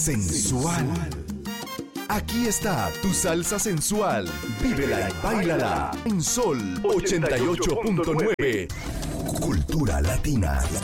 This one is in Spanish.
sensual. Aquí está tu salsa sensual. Vívela y báilala en Sol 88.9. Cultura Latina.